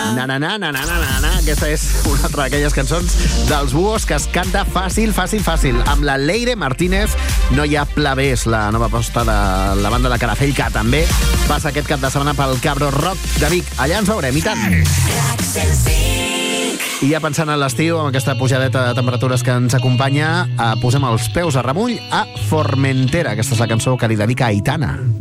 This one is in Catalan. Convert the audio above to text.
Na, na, na, na, na, na, na. Aquesta és una altra d'aquelles cançons dels Búhos que es canta fàcil, fàcil, fàcil. Amb la Leire Martínez, No hi ha pla B, és la nova aposta de la banda de Calafell, que també passa aquest cap de setmana pel Cabro Rock de Vic. Allà ens veurem, i tant. I ja pensant en l'estiu, amb aquesta pujadeta de temperatures que ens acompanya, posem els peus a remull a Formentera. Aquesta és la cançó que li dedica a Aitana.